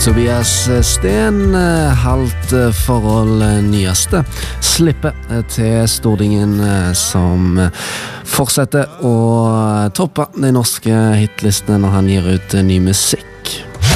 Tobias Sten, halvt forhold nyeste, slipper til Stordingen som fortsetter å toppe de norske hitlistene når han gir ut ny musikk.